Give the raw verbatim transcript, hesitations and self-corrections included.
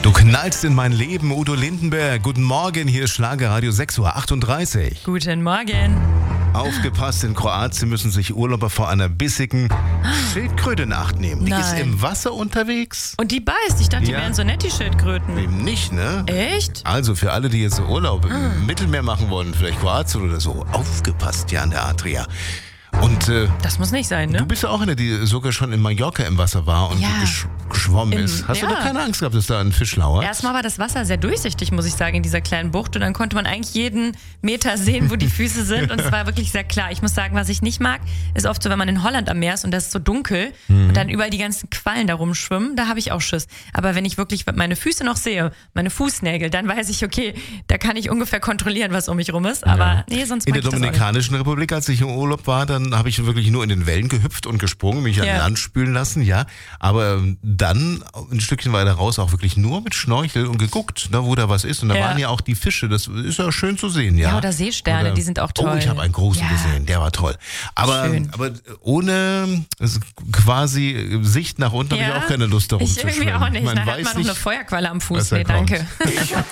Du knallst in mein Leben, Udo Lindenberg. Guten Morgen, hier ist Schlagerradio sechs Uhr achtunddreißig. Guten Morgen. Aufgepasst, in Kroatien müssen sich Urlauber vor einer bissigen Schildkröte in Acht nehmen. Die Nein. ist im Wasser unterwegs. Und die beißt. Ich dachte, die Ja. wären so nett, die Schildkröten. Eben nicht, ne? Echt? Also für alle, die jetzt so Urlaub im Mittelmeer machen wollen, vielleicht Kroatien oder so, aufgepasst, ja, an der Adria. Und äh, Das muss nicht sein, du ne? bist ja auch eine, die sogar schon in Mallorca im Wasser war und Ja. gesch geschwommen Im- ist. Hast du ja. da keine Angst gehabt, dass da ein Fisch lauert? Erstmal war das Wasser sehr durchsichtig, muss ich sagen, in dieser kleinen Bucht. Und dann konnte man eigentlich jeden Meter sehen, wo die Füße sind. Und es war wirklich sehr klar. Ich muss sagen, was ich nicht mag, ist oft so, wenn man in Holland am Meer ist und das ist so dunkel Mhm. und dann überall die ganzen Quallen da rumschwimmen, da habe ich auch Schiss. Aber wenn ich wirklich meine Füße noch sehe, meine Fußnägel, dann weiß ich, okay, da kann ich ungefähr kontrollieren, was um mich rum ist. Aber Ja. nee, sonst In mag der ich das auch nicht. Dominikanischen Republik, als ich im Urlaub war, dann habe ich wirklich nur in den Wellen gehüpft und gesprungen, mich an Ja. Land spülen lassen, ja. Aber ähm, dann ein Stückchen weiter raus auch wirklich nur mit Schnorchel und geguckt, ne, wo da was ist. Und da Ja. waren ja auch die Fische, das ist ja schön zu sehen, ja. Ja, oder Seesterne, Oder- die sind auch toll. Oh, ich habe einen großen Ja. gesehen, der war toll. Aber, Schön. aber ohne also quasi Sicht nach unten habe ich auch keine Lust, darum Ich zu irgendwie schwimmen. auch nicht. Man Da hat weiß man noch nicht, eine Feuerqualle am was Fuß. da Nee, kommt. danke.